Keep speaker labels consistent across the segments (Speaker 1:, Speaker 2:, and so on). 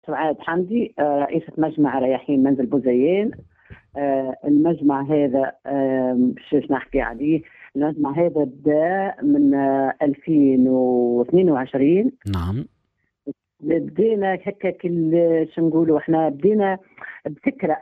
Speaker 1: سعاد حمدي، رئيسة مجمع رياحين منزل بوزيين. المجمع هذا باش نحكي عليه. المجمع هذا بدا من 2022.
Speaker 2: نعم.
Speaker 1: بدينا هكا كل شو نقولوا، احنا بدينا بفكرة.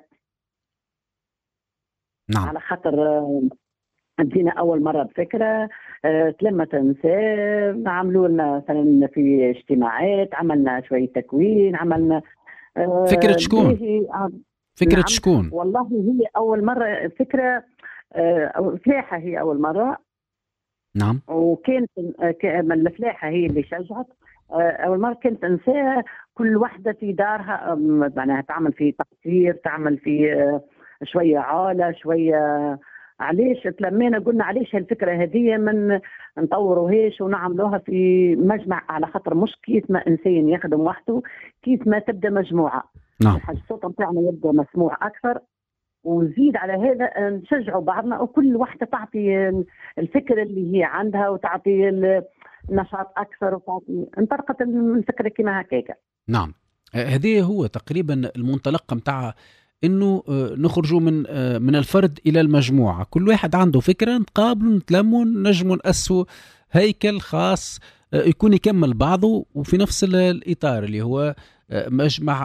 Speaker 2: نعم.
Speaker 1: على خاطر بدينا أول مرة بفكرة. تلمت نساء، عملوا لنا مثلا في اجتماعات، عملنا شوية تكوين، عملنا
Speaker 2: فكرة شكون؟ فكرة
Speaker 1: نعم.
Speaker 2: شكون؟
Speaker 1: والله هي أول مرة فكرة، الفلاحة هي أول مرة.
Speaker 2: نعم.
Speaker 1: وكانت الفلاحة هي اللي شجعت. أول مرة كانت نساء كل واحدة في دارها، معناها تعمل في تقصير، تعمل في شوية عالة شوية. علاش تلمينا قلنا علاش هالفكرة هذه من نطوروهاش ونعملوها في مجمع، على خاطر مش كيف ما إنسان يخدم وحده، كيف ما تبدأ مجموعة.
Speaker 2: نعم.
Speaker 1: الصوت متاعنا يبدأ مسموع أكثر، وزيد على هذا نشجعوا بعضنا، وكل واحدة تعطي الفكرة اللي هي عندها وتعطي النشاط أكثر، وتعطي انطلقت الفكرة كما هكاك.
Speaker 2: نعم. هذه هو تقريبا المنطلق متاع انه نخرجوا من الفرد الى المجموعه، كل واحد عنده فكره، نتقابلوا نتلموا نجموا نأسسوا هيكل خاص يكون يكمل بعضه، وفي نفس الاطار اللي هو مجمع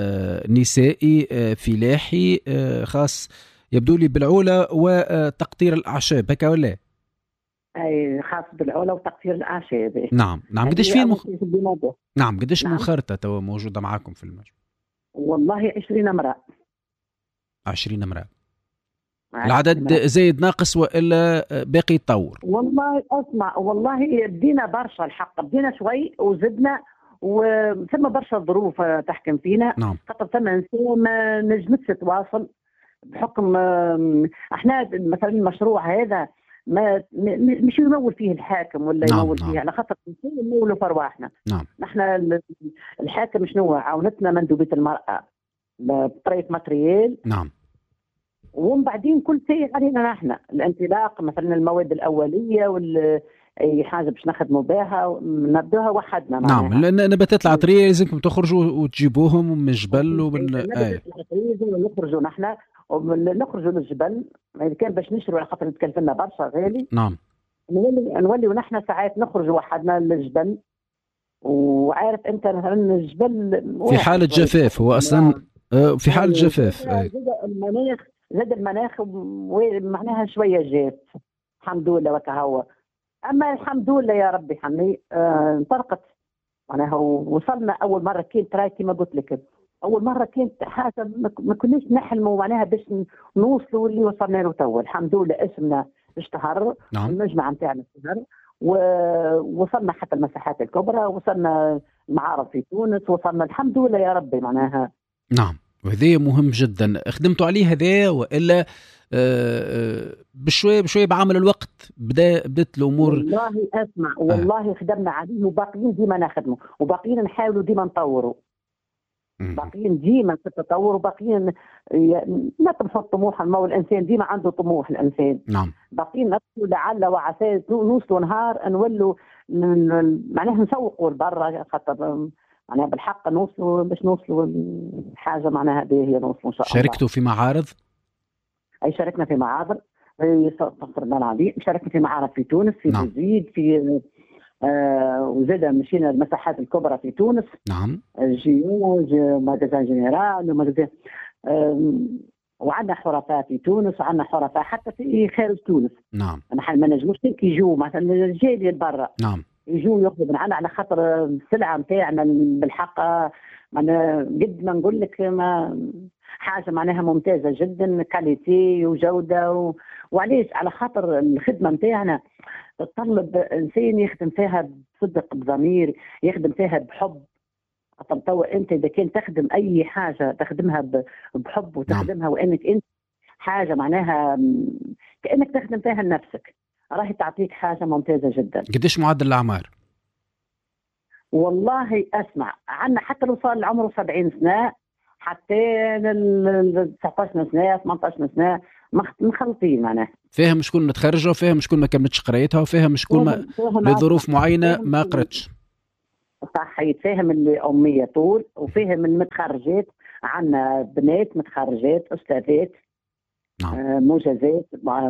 Speaker 2: نسائي فلاحي خاص يبدو لي بالعولة وتقطير الأعشاب، هكا ولا؟
Speaker 1: أي خاص بالعولة وتقطير الأعشاب.
Speaker 2: نعم. قديش فين نعم قديش
Speaker 1: نعم.
Speaker 2: منخرطة تو موجودة معاكم في المجمع؟
Speaker 1: والله 20 امرأة.
Speaker 2: 20 امرأة. العدد زايد ناقص وإلا باقي يتطور؟
Speaker 1: والله أسمع، والله بدينا برشا الحق، بدينا شوي وزدنا، وثم برشا ظروف تحكم فينا.
Speaker 2: نعم.
Speaker 1: خاطر ثم إنسان ما نجمتش تواصل بحكم احنا مثلا المشروع هذا ما مش يمول فيه الحاكم ولا يمول فيه، على خاطر نمولوا في ارواحنا.
Speaker 2: نعم.
Speaker 1: نحن الحاكم شنو عاونتنا مندوبية المرأة بطريقة ماتريال.
Speaker 2: نعم.
Speaker 1: ومن بعدين كل شيء علينا نحن، الانطلاق مثلا المواد الأولية أي حاجة باش نخدموا بها نبدوها وحدنا.
Speaker 2: نعم. لأن نباتات العطرية لازمكم تخرجوا وتجيبوهم من الجبل
Speaker 1: نباتات العطرية ونخرجوا نحن ونخرجوا للجبل. إذا كان باش نشروا على خاطر تكلفنا برشا غالي.
Speaker 2: نعم.
Speaker 1: نولي ونحن ساعات نخرجوا وحدنا للجبل. وعارف أنت مثلا الجبل
Speaker 2: في حالة جفاف، هو أصلا في حالة جفاف.
Speaker 1: زاد المناخ معناها شوية جاف، الحمد لله وكهو. أما الحمد لله يا ربي حمي انطلقت معناها. وصلنا أول مرة كانت تراي كما قلت لك، أول مرة كانت حاجة ما كناش نحلموا معناها باش نوصلوا اللي وصلنا له تو. الحمد لله اسمنا اشتهر.
Speaker 2: نعم.
Speaker 1: المجمع نتاعنا اشتهر، ووصلنا حتى المساحات الكبرى، وصلنا المعارض في تونس، وصلنا الحمد لله يا ربي معناها.
Speaker 2: نعم. وهذا مهم جدا. خدمتوا عليه هذا وإلا بشوي بشوي بعمل الوقت بدت الأمور؟
Speaker 1: والله أسمع، والله خدمنا عليه وباقيين ديما نخدمه، وباقيين نحاولوا ديما نطوروا، باقيين ديما في التطور، وباقيين نطمح الطموح. المو الإنسان ديما عنده طموح الإنسان.
Speaker 2: نعم.
Speaker 1: باقيين نطمح لعل وعسى نوصلوا نهار نولوا معناها نسوقوا لبرا، خاطر معناها بالحق نوصلوا باش نوصلوا حاجة معناها هي نوصلوا إن شاء الله.
Speaker 2: شاركتوا في معارض؟
Speaker 1: أي شاركنا في معارض، شاركنا في معارض في تونس، في
Speaker 2: نعم.
Speaker 1: بوزيد، في وزاد مشينا المساحات الكبرى في تونس.
Speaker 2: نعم.
Speaker 1: جيوج، ماغازان جنرال، وماغازان وعندنا حرفاء في تونس، وعندنا حرفاء حتى في خارج تونس.
Speaker 2: نعم.
Speaker 1: نحن ما نجموش يجوا مثلا الجالية برا.
Speaker 2: نعم.
Speaker 1: يجوا ياخذوا من عنا على خاطر السلعة نتاعنا بالحق. معناها قد ما نقول لك ما حاجة معناها ممتازة جدا، كاليتي وجودة وعليش على خاطر الخدمة نتاعنا تطلب إنسان يخدم فيها بصدق بضمير، يخدم فيها بحب. طب أنت إذا كان تخدم أي حاجة تخدمها بحب وتخدمها وإنك أنت حاجة معناها كأنك تخدم فيها لنفسك، راهي تعطيك حاجة ممتازة جدا.
Speaker 2: قديش معدل الأعمار؟
Speaker 1: والله أسمع، عنا حتى لو صار العمر 70 سنة حتى 19 سنة 18 سنة مخلطين معناها.
Speaker 2: فيها شكون متخرجة، وفيها شكون ما كملتش قرايتها، وفيها شكون لظروف معينة ما قرتش.
Speaker 1: صح، يتفاهم الأمية طول وفهم المتخرجات. عنا بنات متخرجات أستاذات
Speaker 2: نعم
Speaker 1: مجازات،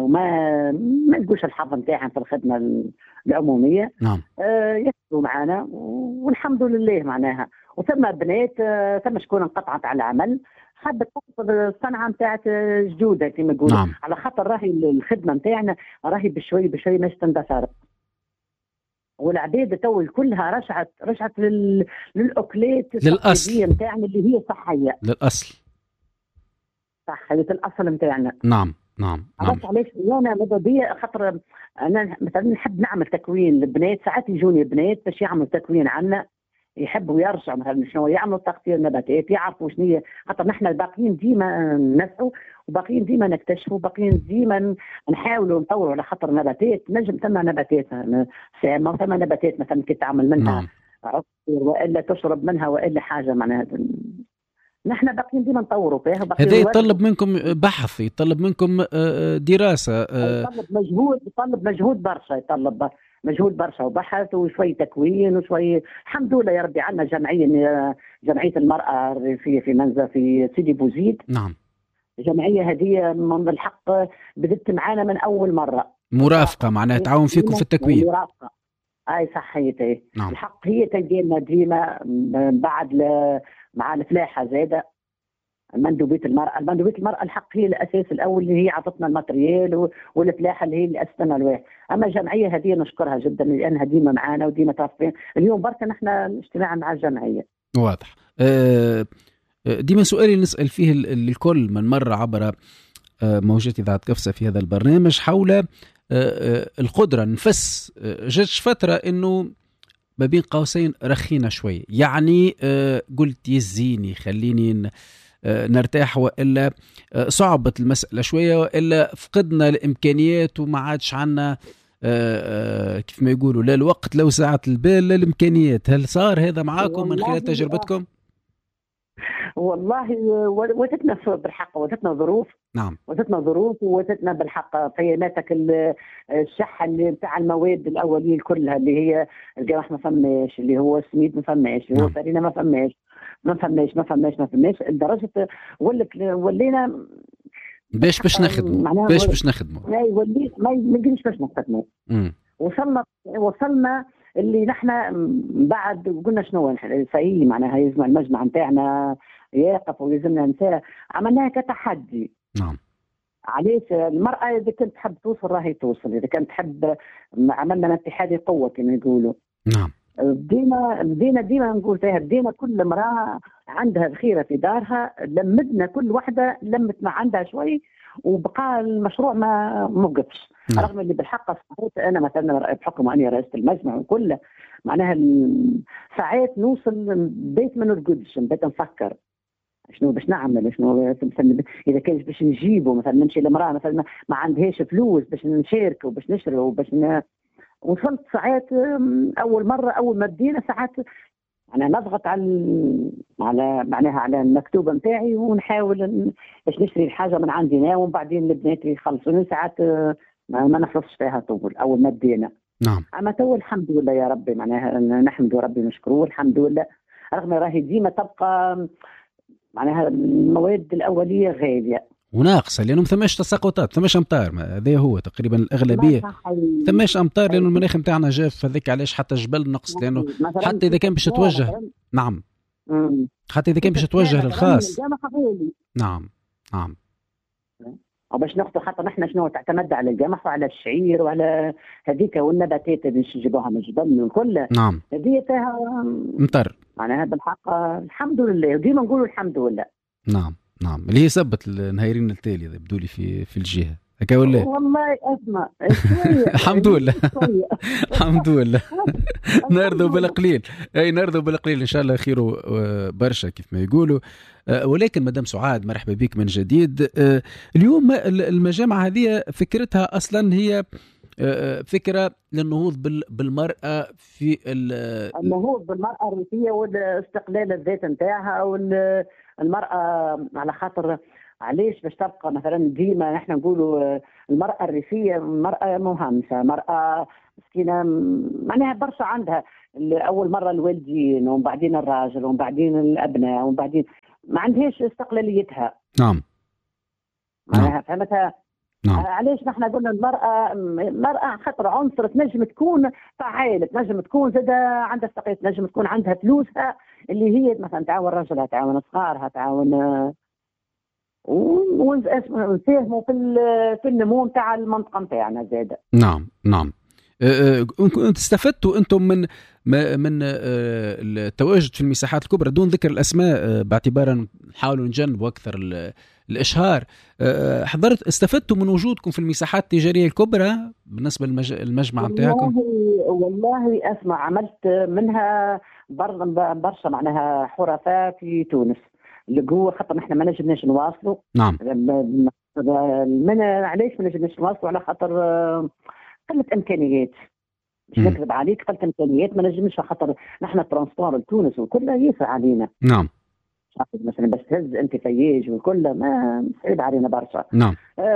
Speaker 1: وما نقولش الحظ نتاعهم في الخدمة العمومية.
Speaker 2: نعم
Speaker 1: يخدموا معنا والحمد لله معناها. وثم بنات ثم شكون انقطعت على العمل حبت تحفظ الصنعة نتاعت جدودة كما يقولوا،
Speaker 2: نعم
Speaker 1: على خاطر راهي الخدمة نتاعنا راهي بشوي بشوي مش تندثر. والعباد تو كلها رجعت للأكلات التقليدية
Speaker 2: للأصل
Speaker 1: نتاعنا اللي هي صحية.
Speaker 2: للأصل
Speaker 1: صحية الأصل نتاعنا.
Speaker 2: نعم نعم نعم
Speaker 1: عرفت علاش انا ماذا بيا خاطر انا مثلا نحب نعمل تكوين للبنات. ساعات يجوني بنات باش يعملوا تكوين عنا، يحبوا يرجعوا مثلا شنو يعملوا تقطير نباتات، يعرفوا شنو هي. خاطر نحن باقيين ديما نسعوا وباقيين ديما نكتشفوا، باقيين ديما نحاولوا نطوروا. على خاطر نباتات نجم ثم نباتات سامه، ثم نباتات مثلا كي تعمل منها
Speaker 2: نعم
Speaker 1: عصير والا تشرب منها والا حاجه معناها. نحن باقيين ديما نطوروا فيها.
Speaker 2: هذا يتطلب منكم بحث، يتطلب منكم دراسة،
Speaker 1: يطلب مجهود، يطلب مجهود برشا، يطلب مجهود برشا وبحث وشوي تكوين وشوي. الحمد لله يا ربي عندنا جمعية المرأة في منزل في سيدي بوزيد.
Speaker 2: نعم
Speaker 1: الجمعية هذه من الحق بدت معانا من أول مرة
Speaker 2: مرافقة، معناها تعاون فيكم في التكوين.
Speaker 1: مرافقة اي صحيتي.
Speaker 2: نعم.
Speaker 1: الحق هي تلقينا ديما بعد مع الفلاحة زادة مندوبية المرأة الحق هي الأساس الأول اللي هي عطتنا الماتريال والفلاحة اللي هي اللي أسسنا الواحد. أما الجمعية هذه نشكرها جدا لأنها ديما معانا وديما تعرفين. اليوم بركة نحن اجتماع مع الجمعية.
Speaker 2: واضح. ديما سؤالي نسأل فيه الكل من مر عبر موجات إذاعة قفصة في هذا البرنامج حول القدرة نفس جاتش فترة إنه ما بين قوسين رخينا شوي، يعني قلت يزيني خليني نرتاح، وإلا صعبت المسألة شوية، وإلا فقدنا الإمكانيات وما عادش عنا كيف ما يقولوا لا الوقت لو ساعة البال لا الإمكانيات. هل صار هذا معاكم من خلال تجربتكم؟
Speaker 1: والله وجدتنا بالحق، وجدتنا ظروف.
Speaker 2: نعم
Speaker 1: وجدتنا ظروف ووجدتنا بالحق خياناتك الشحة اللي بتاع المواد الأولية كلها اللي هي القمح ما فماش، اللي هو السميد ما فماش، اللي هو الفرينة ما فماش لدرجة ولينا
Speaker 2: باش نخدموا
Speaker 1: ما يمكنش باش نخدموا. وصلنا اللي نحن بعد قلنا شنو صحيح معناها يجمع المجمع نتاعنا يقف ويلزمنا نساء. عملناها كتحدي.
Speaker 2: نعم.
Speaker 1: علاش المرأة إذا كانت تحب توصل راهي توصل، إذا كانت تحب عملنا اتحاد قوة كما يقولوا.
Speaker 2: نعم.
Speaker 1: بدينا ديما نقول فيها، بدينا كل امرأة عندها الخيرة في دارها، لمدنا كل واحدة لمت ما عندها شوي وبقى المشروع ما موقفش. رغم اللي بالحق صحيت انا مثلا بحكم اني رئيسة المجمع وكله معناها ساعات نوصل بيت ما نرقدش، بيت نفكر شنو باش نعمل، شنو اذا كان باش نجيبه مثلا نمشي لمرأة مثلا ما عندهاش فلوس باش نشارك وباش نشري وباش وصلت ساعات اول ما بدينا ساعات انا نضغط على معناها على المكتوبه نتاعي ونحاول باش نشتري الحاجه من عندنا، ومن بعدين البنات يخلصوني ساعات ما نخلصش فيها طول اول ما بدينا.
Speaker 2: نعم.
Speaker 1: اما تو الحمد لله يا ربي معناها نحمد ربي نشكروه الحمد لله. رغم راهي ديما تبقى معناها المواد الاوليه غاليه
Speaker 2: وناقصه لانه ما ثماش تساقطات، ثماش امطار، هذا هو تقريبا الاغلبيه ثماش امطار لانه المناخ نتاعنا جاف. هذاك علاش حتى الجبل نقص، لانه حتى اذا كان باش توجه نعم حتى اذا كان باش توجه للخاص نعم
Speaker 1: وباش ناخذ خاطر نحن شنو تعتمد على القمح وعلى الشعير وعلى هذيك والنباتات اللي نجيبوها من الجبل والكل.
Speaker 2: نعم
Speaker 1: هذه فيها
Speaker 2: مطر
Speaker 1: معناها بالحق الحمد لله، وديما نقولوا الحمد لله.
Speaker 2: نعم اللي هي سبت النهايرين التالي يبدو لي في الجهه هكا ولا
Speaker 1: والله اسمع
Speaker 2: الحمد لله الحمد لله نرضوا بالقليل، نرضوا بالقليل ان شاء الله خير برشا كيف ما يقولوا. ولكن مدام سعاد مرحبا بك من جديد. اليوم المجامعة هذه فكرتها أصلا هي فكرة للنهوض بالمرأة في
Speaker 1: النهوض بالمرأة الروسية والاستقلال الذات نتاعها، والمرأة على خاطر علاش باش تبقى مثلا ديما نحن نقولوا المرأة الريفية مرأة مهمشة، مرأة مسكينة معناها برشا عندها أول مرة الوالدين ومن بعدين الراجل ومن بعدين الأبناء ومن بعدين ما عندهاش استقلاليتها.
Speaker 2: نعم
Speaker 1: معناها فهمتها.
Speaker 2: نعم
Speaker 1: علاش نحن قلنا المرأة خطر عنصر تنجم تكون فعالة، تنجم تكون زادة عندها استقلالية، تنجم تكون عندها فلوسها اللي هي مثلا تعاون رجلها، تعاون صغارها، تعاون ونساهموا في النمو نتاع المنطقه نتاعنا زاده.
Speaker 2: نعم نعم. استفدتوا انتم من التواجد في المساحات الكبرى دون ذكر الاسماء باعتبارا نحاولوا نجنبوا اكثر الاشهار. استفدتوا من وجودكم في المساحات التجاريه الكبرى بالنسبه للمجمع نتاعكم؟
Speaker 1: والله اسمع، عملت منها برشا معناها حرفاء في تونس لقوه، خاطر نحن ما نجمناش نواصلوا.
Speaker 2: نعم.
Speaker 1: علاش ما نجمناش نواصلوا؟ على خاطر قله امكانيات، مش نكذب عليك، قله امكانيات ما نجمش، خاطر نحن ترانسبور لتونس وكله يسرع علينا.
Speaker 2: نعم.
Speaker 1: مثلا باش تهز انت فياج وكل ما صعيب علينا برشا.
Speaker 2: نعم.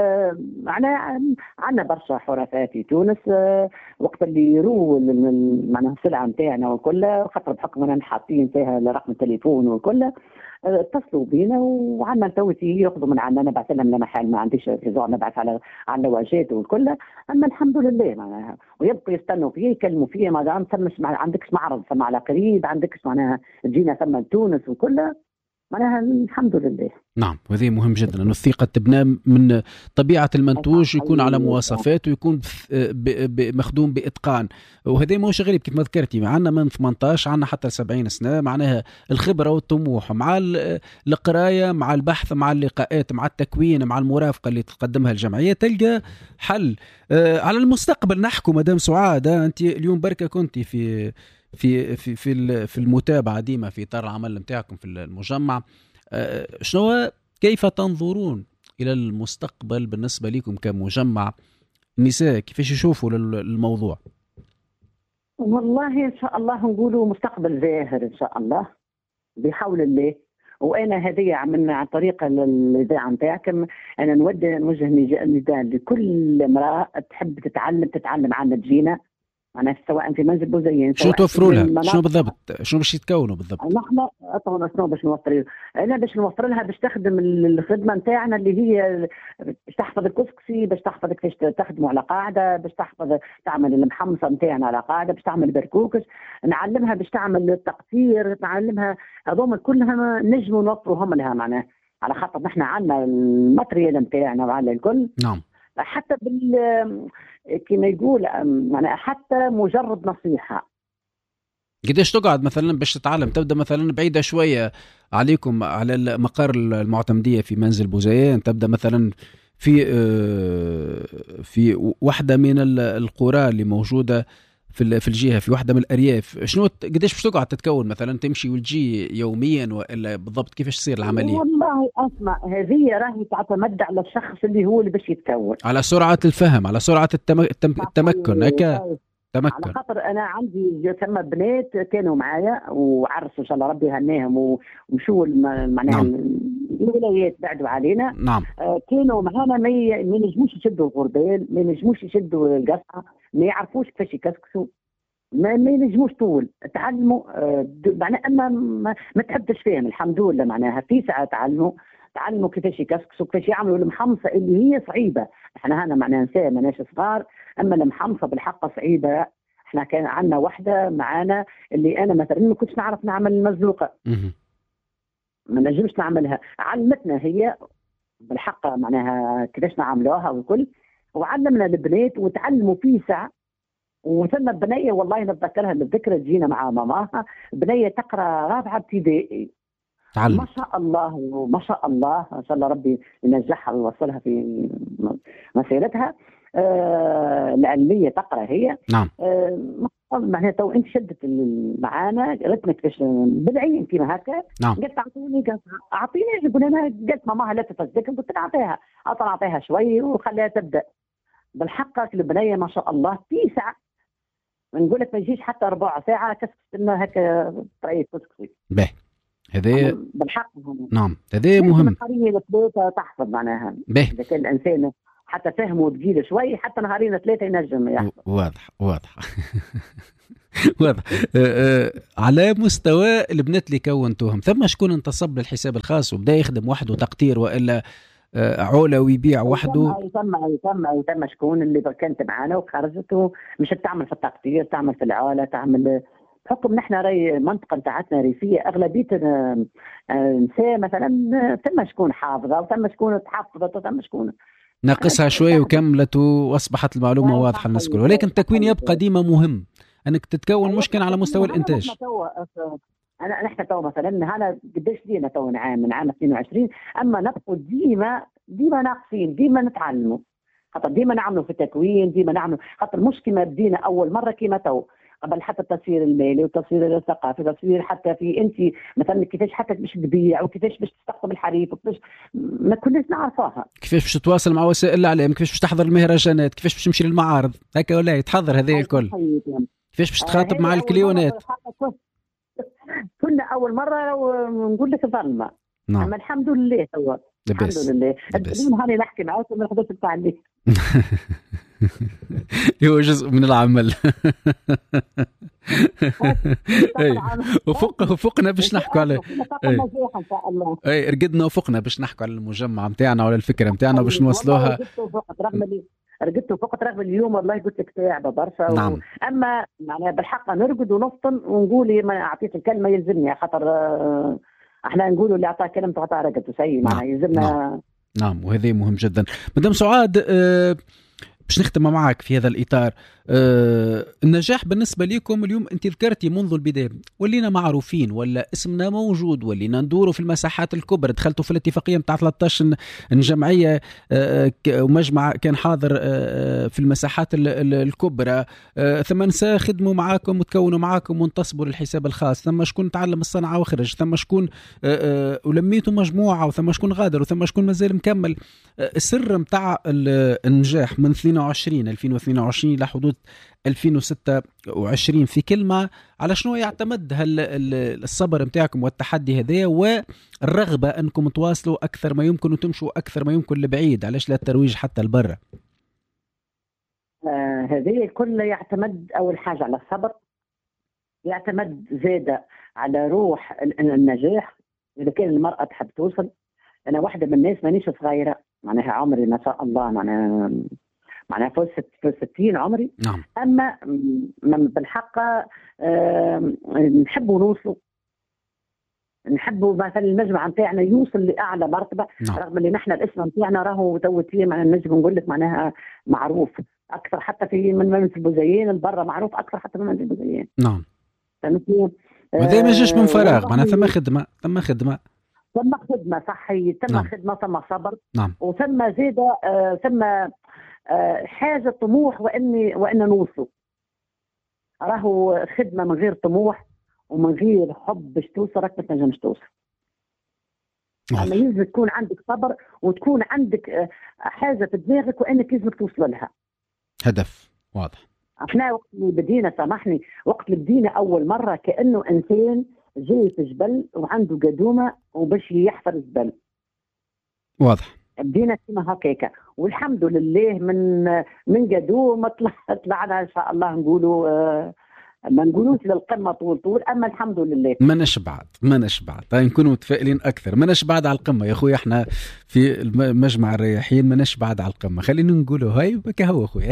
Speaker 1: عندنا برشا حرفاء في تونس. وقت اللي يروا معناها السلعه نتاعنا وكل، خاطر بحكم اننا حاطين فيها رقم التليفون وكل، اتصلوا بينا وعندنا توتي ياخذوا من عندنا، نبعث لهم لمحل ما عنديش ريزون نبعث على الواجهات والكل. اما الحمد لله معناها، ويبقوا يستنوا فيه يكلموا فيه، ما دام ثمش ما عندكش معرض ثم على قريب، عندكش معناها تجينا ثم تونس وكل، معناها الحمد لله.
Speaker 2: نعم، وهذه مهم جدا انه الثقه تبنى من طبيعه المنتوج، يكون على مواصفات ويكون مخدوم باتقان. وهذا مش غريب كيف ما ذكرتي، عندنا من 18 عندنا حتى 70 سنه، معناها الخبره والطموح مع القرايه مع البحث مع اللقاءات مع التكوين مع المرافقه اللي تقدمها الجمعيه تلقى حل. على المستقبل نحكوا مدام سعاد، انت اليوم بركه كنتي في المتابعه ديما في اطار العمل نتاعكم في المجمع. شنو كيف تنظرون الى المستقبل بالنسبه لكم كمجمع النساء؟ كيفاش يشوفوا للموضوع؟
Speaker 1: والله ان شاء الله نقولوا مستقبل زاهر ان شاء الله بحول الله. وانا هذه عملنا عن طريق الاذاعه نتاعكم، انا نوجه نداء لكل امراه تحب تتعلم عنا تجينا، معناها سواء في منزل بوزيين.
Speaker 2: شو توفروا لها؟ شنو بالضبط؟ شنو باش يتكونوا بالضبط؟
Speaker 1: نحن طبعا شنو باش نوفر؟ انا باش نوفر لها باش تخدم الخدمه نتاعنا اللي هي باش تحفظ الكسكسي، باش تحفظ كيفاش تخدموا على قاعده، باش تحفظ تعمل المحمصه نتاعنا على قاعده، باش تعمل بركوكس، نعلمها باش تعمل التقصير، نعلمها هذوما كلها نجموا نوفروهم لها، معناها على خاطر نحن عندنا الماتريال نتاعنا وعلى الكل.
Speaker 2: نعم.
Speaker 1: حتى كما يقول معناها حتى مجرد نصيحة.
Speaker 2: قديش تقعد مثلا باش تتعلم؟ تبدأ مثلا بعيدة شوية عليكم على المقر المعتمدية في منزل بوزيان، تبدأ مثلا في واحدة من القرى اللي موجودة في الجهة، في واحدة من الأرياف. شنو قديش باش تقعد تتكون مثلا، تمشي وتجي يوميا ولا بالضبط كيفاش تصير العملية؟
Speaker 1: والله اسمع، هذه راهي تعتمد على الشخص اللي هو اللي باش يتكون،
Speaker 2: على سرعة الفهم، على سرعة التمكن. هكا تمكن.
Speaker 1: على خاطر انا عندي ثم بنات كانوا معايا وعرسوا ان شاء الله ربي يهنيهم ومشوا معناها الولايات بعدوا علينا.
Speaker 2: نعم.
Speaker 1: كانوا معانا ما ينجموش يشدوا الغربال، ما ينجموش يشدوا القصعه، ما يعرفوش كيفاش يكسكسوا، ما ينجموش طول تعلموا معناها. اما ما تحبش فيهم الحمد لله، معناها في ساعه تعلموا كيفاش يكسكسوا، كيفاش يعملوا المحمصه اللي هي صعيبه. احنا هنا معناها نساء ماناش صغار، اما المحمصه بالحق صعيبه. احنا كان عندنا واحده معانا اللي انا مثلا ما كنتش نعرف نعمل المزلوقه، ما نجمش نعملها، علمتنا هي بالحق معناها كيفاش نعملوها والكل، وعلمنا البنات وتعلموا في ساعه. وثم بنيه والله نتذكرها بالذكرى، تجينا مع ماماها بنيه تقرا رابعه ابتدائي، ما شاء الله ما شاء الله ان شاء الله ربي ينجحها ويوصلها في مسيرتها العلميه، تقرا هي.
Speaker 2: نعم.
Speaker 1: معناها تو انت شدت معانا، قالت لك كيفاش بالعين كيما هكا.
Speaker 2: نعم.
Speaker 1: قالت اعطيني قلنا لها، قالت ماماها لا تفزك، قلت نعطيها، اعطيها شوي وخليها تبدا. بالحق البنيه ما شاء الله في ساعه، نقول لك ما يجيش حتى ربع ساعه كسبت لنا هكا طريقه كسكسي.
Speaker 2: باهي هذا
Speaker 1: بالحق.
Speaker 2: نعم هذا مهم.
Speaker 1: نهارين ثلاثة تحفظ معناها،
Speaker 2: به
Speaker 1: إذا كان الإنسان حتى فهمه تقيل شوي حتى نهارين ثلاثة ينجم يحفظ.
Speaker 2: واضح واضح. واضح. على مستوى البنات اللي كونتوهم، ثم شكون انتصب للحساب الخاص وبدا يخدم وحده تقطير والا عولة ويبيع وحده؟
Speaker 1: يتم شكون اللي كانت معانا وخرجت مش تعمل في التقطير، تعمل في العولة، تعمل بحكم نحن راي منطقة نتاعتنا ريفية أغلبية نساء مثلا، ثم شكون حافظة وثم شكون تحفظت وثم شكون
Speaker 2: ناقصها شوي وكملت واصبحت المعلومة واضحة للناس الكل. ولكن التكوين يبقى ديما مهم، انك تتكون مشكلة على مستوى الانتاج.
Speaker 1: نحن تو مثلا انا قديش لينا تو من عام 22، اما نبقوا ديما ناقصين، ديما نتعلموا، خاطر ديما نعملوا في التكوين، ديما نعملوا خاطر مش كما بدينا اول مره كما تو قبل، حتى التصوير المالي والتصوير الثقافي، تصوير حتى في انت مثلا كيفاش حتى باش تبيع وكيفاش باش تستخدم الحريف وكيفاش ما كناش نعرفوها،
Speaker 2: كيفاش باش تتواصل مع وسائل الاعلام، كيفاش باش تحضر المهرجانات، كيفاش باش تمشي للمعارض هكا ولا تحضر هذه الكل، كيفاش باش تخاطب مع الكليونات.
Speaker 1: كنا اول مره ونقول لك ظلمه.
Speaker 2: نعم.
Speaker 1: اما الحمد لله هو الحمد لله اليوم هاني نحكي معاك من الحدث بتاع الليل.
Speaker 2: هو جزء من العمل. وفقنا باش نحكوا على اي رقدنا وفقنا باش نحكوا على المجمع نتاعنا وعلى الفكره نتاعنا باش نوصلوها.
Speaker 1: رقدت وفقت رغم اليوم والله قلت لك تعبه برشا.
Speaker 2: نعم.
Speaker 1: اما معناها بالحق نرقد ونفطن ونقول ما اعطيت الكلمه يلزمني، خاطر احنا نقولوا اللي اعطاه كلمه تعطاه رقد وسي معناها يلزمنا.
Speaker 2: نعم وهذه مهم جدا. مدام سعاد باش نختم معك في هذا الإطار. النجاح بالنسبة لكم اليوم، أنت ذكرتي منذ البداية ولينا معروفين ولا اسمنا موجود، ولينا ندوروا في المساحات الكبرى، دخلتوا في الاتفاقية متاع 13 جمعية ومجمع كان حاضر في المساحات الكبرى، ثم نساء خدموا معاكم وتكونوا معاكم وانتصبوا للحساب الخاص، ثم شكون تعلم الصنعة وخرج، ثم شكون ولميتوا مجموعة، وثم شكون غادر، وثم شكون مازال مكمل. السر متاع النجاح من 2022 إلى حدود 2026 في كلمة على شنو يعتمد الصبر متاعكم والتحدي هذا والرغبة أنكم تواصلوا أكثر ما يمكن وتمشوا أكثر ما يمكن لبعيد، علاش لا الترويج حتى لبرا؟
Speaker 1: هذه الكل يعتمد أول حاجة على الصبر، يعتمد زادة على روح النجاح. إذا كان المرأة تحب توصل، أنا واحدة من الناس مانيش صغيرة، معناها عمري ما شاء الله معناها فوق 60 عمري.
Speaker 2: نعم.
Speaker 1: أما بالحق نحبوا نوصلوا، نحبوا مثلا المجمع نتاعنا يوصل لأعلى مرتبة.
Speaker 2: نعم.
Speaker 1: رغم اللي نحن الاسم نتاعنا راهو توتيه مع نجم نقول لك معناها معروف أكثر حتى في من البوزيين البرة، معروف أكثر حتى من البوزيين.
Speaker 2: نعم.
Speaker 1: فهمتي؟
Speaker 2: وذي ما جاش من فراغ، معناها ثم خدمة
Speaker 1: صحية، ثم
Speaker 2: نعم.
Speaker 1: خدمة، ثم صبر.
Speaker 2: نعم.
Speaker 1: وثم زيادة ثم حاجة طموح وإن نوصل. راهو خدمة من غير طموح ومن غير حب باش توصل راك ما تنجمش توصل. أما يلزم تكون عندك صبر وتكون عندك حاجة في دماغك وإنك لازم توصل لها.
Speaker 2: هدف واضح.
Speaker 1: احنا وقت اللي بدينا، سامحني، وقت اللي بدينا أول مرة كأنه إنسان جاي في جبل وعنده قدومة وباش يحفر الجبل.
Speaker 2: واضح.
Speaker 1: بدينا كما هكاكا، والحمد لله من قدومة طلعنا إن شاء الله نقولوا ما نقولوش للقمة طول، أما الحمد لله
Speaker 2: ما نشبعد نكونوا متفائلين أكثر. ما نشبعد على القمة يا أخوي، احنا في مجمع الرياحين ما نشبعد على القمة، خلينا نقولوا هاي بك هو أخوي.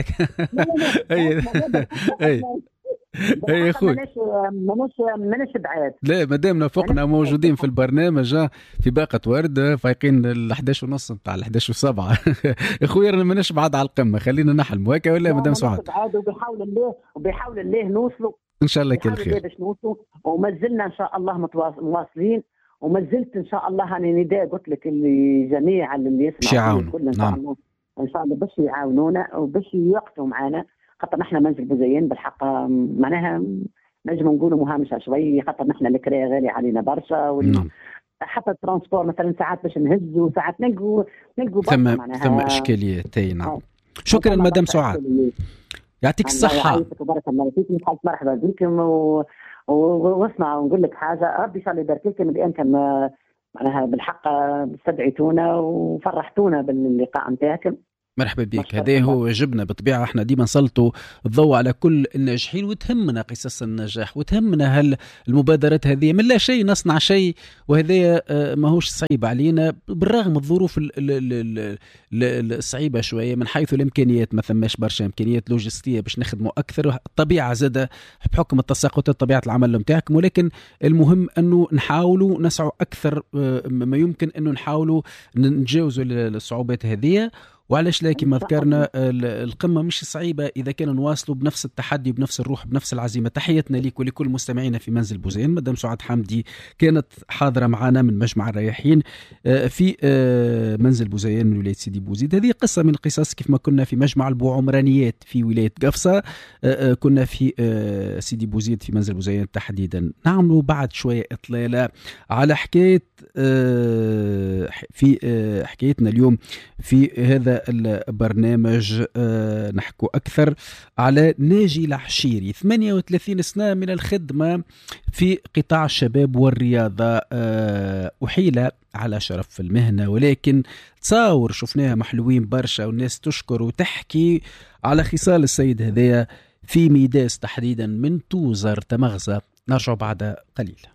Speaker 2: اي اخوي
Speaker 1: ماناش بعاد.
Speaker 2: لا ما دامنا فوقنا موجودين في البرنامج في باقة ورد فايقين 11:30 نتاع 11:07. اخويا رانا ماناش بعاد على القمة، خلينا نحلموا هكا ولا مدام سعاد؟
Speaker 1: وبحول الله نوصلوا
Speaker 2: ان شاء الله. كل خير
Speaker 1: باش نوصلوا، وما زلنا ان شاء الله مواصلين، وما زلت ان شاء الله هاني نداء قلت لك اللي جميع اللي يسمعوا
Speaker 2: نعم.
Speaker 1: ان شاء الله باش يعاونونا وباش يوقفوا معنا، خاطر نحن منزل بوزيين بالحق معناها نجم نقولوا مهامشة شوي، خاطر نحن الكراء غالي علينا برشا.
Speaker 2: نعم.
Speaker 1: حتى الترانسبور مثلا ساعات باش نهزوا ساعات نلقوا
Speaker 2: ثم اشكاليات. نعم. شكرا مدام سعاد، يعطيك الصحة.
Speaker 1: بارك الله فيكم، مرحبا بكم واسمع ونقول لك حاجه، ربي ان شاء الله يبارك لكم اللي انتم معناها بالحق استدعيتونا وفرحتونا باللقاء نتاعكم.
Speaker 2: مرحبا بك. هذا هو واجبنا بالطبيعة. احنا ديما نسلطوا الضوء على كل الناجحين، وتهمنا قصص النجاح، وتهمنا هل المبادرات هذه من لا شيء نصنع شيء، وهذا ماهوش صعيب علينا بالرغم الظروف الصعيبة شوية من حيث الإمكانيات. ما ثماش برشا إمكانيات لوجستية باش نخدموا أكثر، الطبيعة زادة بحكم التساقطات طبيعة العمل متاعكم، ولكن المهم أنه نحاولوا نسعوا أكثر ما يمكن أنه نحاولوا نتجاوزوا الصعوبات هذه. وعلاش لا كما ذكرنا القمة مش صعيبة إذا كانوا نواصلوا بنفس التحدي بنفس الروح بنفس العزيمة. تحياتنا ليك ولكل مستمعينا في منزل بوزين. مدام سعاد حمدي كانت حاضرة معنا من مجمع الرياحين في منزل بوزين من ولاية سيدي بوزيد. هذه قصة من القصص كيف ما كنا في مجمع البوعمرانيات في ولاية قفصة، كنا في سيدي بوزيد في منزل بوزين تحديدا. نعملوا بعد شوية إطلالة على حكاية في حكايتنا اليوم في هذا البرنامج. نحكو أكثر على ناجي العشيري، 38 سنة من الخدمة في قطاع الشباب والرياضة، أحيل على شرف المهنة، ولكن تصاور شفناها محلوين برشا والناس تشكر وتحكي على خصال السيد هذا في ميداس تحديدا من توزر تمغزة. نرجع بعد قليل.